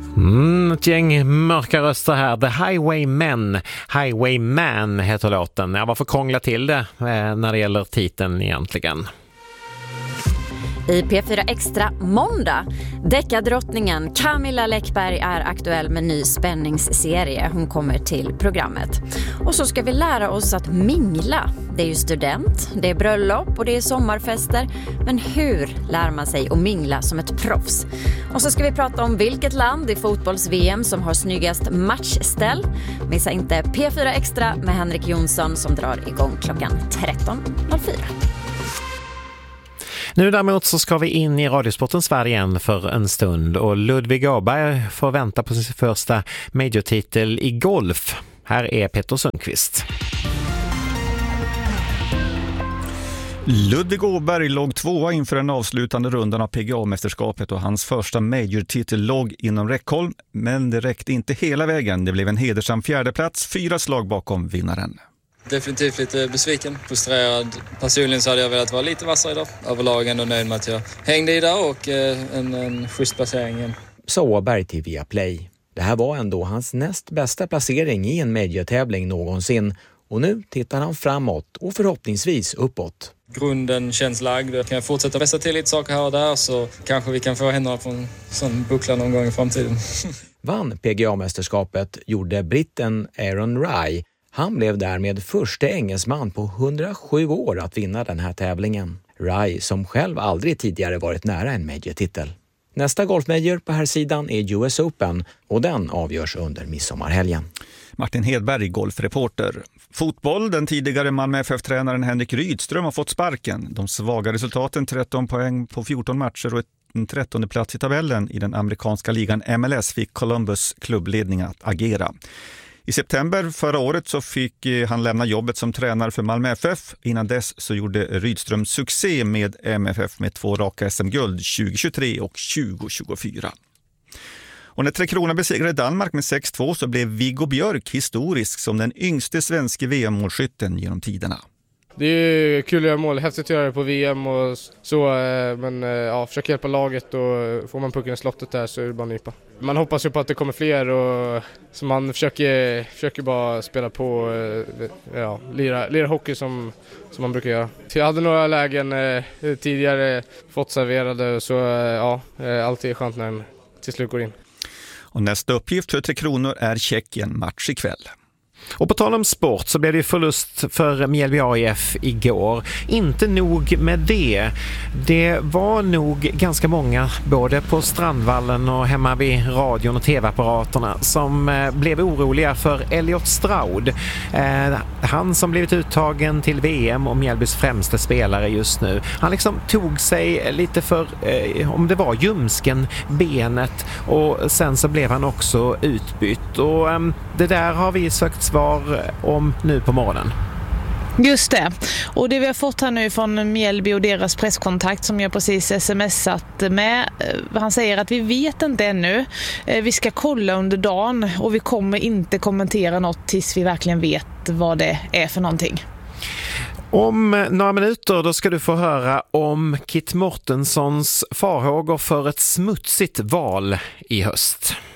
Ett gäng mörka röster här. The Highwayman heter låten. Jag varför krångla till det när det gäller titeln egentligen? I P4 Extra måndag. Deckardrottningen Camilla Läckberg är aktuell med ny spänningsserie. Hon kommer till programmet. Och så ska vi lära oss att mingla. Det är ju student, det är bröllop och det är sommarfester. Men hur lär man sig att mingla som ett proffs? Och så ska vi prata om vilket land i fotbolls-VM som har snyggast matchställ. Missa inte P4 Extra med Henrik Jonsson som drar igång klockan 13.04. Nu däremot så ska vi in i Radiosporten Sverige igen för en stund och Ludvig Åberg får vänta på sin första major-titel i golf. Här är Peter Sundqvist. Ludvig Åberg låg tvåa inför den avslutande rundan av PGA-mästerskapet och hans första major-titel låg inom räckhåll, men det räckte inte hela vägen. Det blev en hedersam fjärdeplats, 4 slag bakom vinnaren. Definitivt lite besviken, frustrerad. Personligen så hade jag velat vara lite vassare idag. Överlag ändå nöjd med att jag hängde i där och en schysst placering. Så Åberg till Viaplay. Det här var ändå hans näst bästa placering i en major-tävling någonsin. Och nu tittar han framåt och förhoppningsvis uppåt. Grunden känns lagd. Kan jag fortsätta vässa till lite saker här och där så kanske vi kan få händerna på en sån buckla någon gång i framtiden. Vann PGA-mästerskapet gjorde britten Aaron Rai. Han blev därmed första engelsman på 107 år att vinna den här tävlingen. Rai som själv aldrig tidigare varit nära en major-titel. Nästa golfmajor på här sidan är US Open och den avgörs under midsommarhelgen. Martin Hedberg, golfreporter. Fotboll, den tidigare Malmö FF-tränaren Henrik Rydström har fått sparken. De svaga resultaten, 13 poäng på 14 matcher och en 13:e plats i tabellen i den amerikanska ligan MLS fick Columbus klubbledning att agera. I september förra året så fick han lämna jobbet som tränare för Malmö FF. Innan dess så gjorde Rydström succé med MFF med 2 raka SM-guld 2023 och 2024. Och när Tre Kronor besegrade Danmark med 6-2 så blev Viggo Björk historisk som den yngste svenska VM-målskytten genom tiderna. Det är kul att göra mål, häftigt att göra det på VM och så, men ja, försöka hjälpa laget och får man pucken i slottet där så är det bara nypa. Man hoppas ju på att det kommer fler och så man försöker bara spela på, ja, lira hockey som man brukar göra. Jag hade några lägen tidigare fått serverade så ja, alltid är skönt när den till slut går in. Och nästa uppgift för Tre Kronor är Tjeckien match ikväll. Och på tal om sport så blev det förlust för Mjällby AIF igår. Inte nog med det. Det var nog ganska många, både på Strandvallen och hemma vid radion och tv-apparaterna, som blev oroliga för Elliot Stroud. Han som blivit uttagen till VM och Mjällbys främsta spelare just nu. Han liksom tog sig lite för, om det var ljumsken, benet, och sen så blev han också utbytt. Och det där har vi sökt svar om nu på morgonen. Just det. Och det vi har fått här nu från Mjällby och deras presskontakt som jag precis smsat med, han säger att vi vet inte ännu. Vi ska kolla under dagen och vi kommer inte kommentera något tills vi verkligen vet vad det är för någonting. Om några minuter då ska du få höra om Kit Mortenssons farhågor för ett smutsigt val i höst.